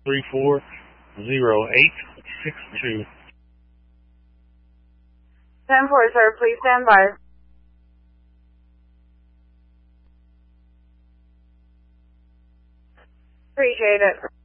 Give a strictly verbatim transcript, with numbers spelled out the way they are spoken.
three four zero eight six two. ten four, sir. Please stand by. Appreciate it.